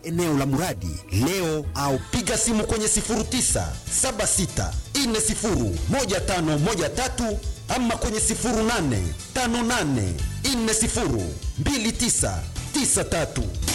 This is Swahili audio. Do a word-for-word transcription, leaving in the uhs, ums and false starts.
eneo la mradi leo au piga simu kwenye sifuri tisa saba sita nne sifuri moja tano moja tatu ama kwenye sifuri nane tano nane nne sifuri mbili tisa tisa tatu.